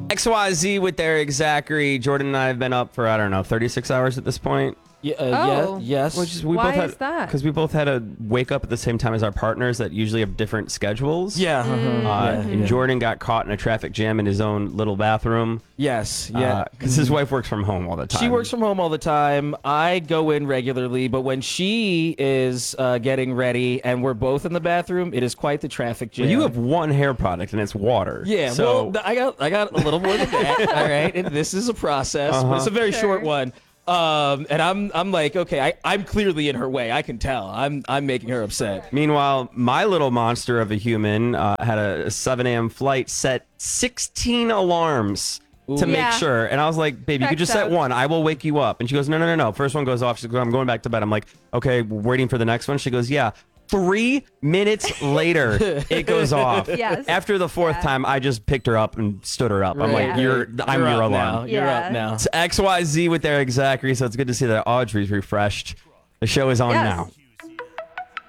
XYZ with Eric Zachary. Jordan and I have been up for, I don't know, 36 hours at this point. Yeah, yes. Why is that? Because we both had to wake up at the same time as our partners that usually have different schedules. Yeah. And Jordan got caught in a traffic jam in his own little bathroom. Yes. Yeah. Because his wife works from home all the time. She works from home all the time. I go in regularly, but when she is getting ready and we're both in the bathroom, it is quite the traffic jam. Well, you have one hair product and it's water. Yeah, So well, I got a little more than that. All right, and this is a process, but it's a very short one. And I'm like, okay, I'm clearly in her way. I can tell. I'm making her upset. meanwhile, my little monster of a human had a 7 a.m. flight, set 16 alarms to make Yeah. sure. And I was like, baby, you could just set Checks out. one. I will wake you up. And she goes, no. First one goes off. She goes, I'm going back to bed. I'm like, okay, we're waiting for the next one. She goes, yeah. 3 minutes later, it goes off. Yes. After the fourth time, I just picked her up and stood her up. I'm Right. like, I'm your up alarm. now. You're Yeah. up now. It's XYZ with Eric Zachary, so it's good to see that Audrey's refreshed. The show is on Yes. now.